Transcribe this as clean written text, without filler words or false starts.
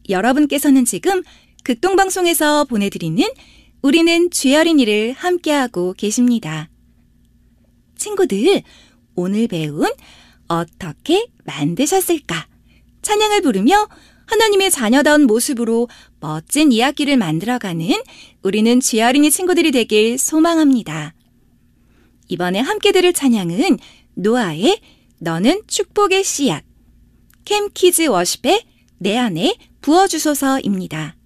여러분께서는 지금 극동방송에서 보내드리는 우리는 주의 어린이를 함께하고 계십니다. 친구들, 오늘 배운 어떻게 만드셨을까? 찬양을 부르며 하나님의 자녀다운 모습으로 멋진 이야기를 만들어가는 우리는 주의 어린이 친구들이 되길 소망합니다. 이번에 함께 들을 찬양은 노아의 너는 축복의 씨앗, 캠키즈 워십의 내 안에 부어주소서입니다.